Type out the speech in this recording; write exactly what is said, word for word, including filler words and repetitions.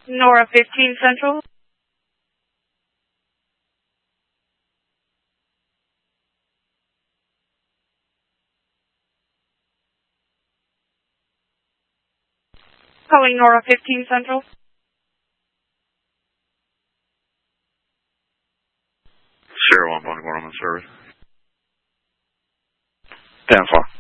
Nora fifteen Central. Calling Nora fifteen Central. Sierra one, one, one, service. ten four.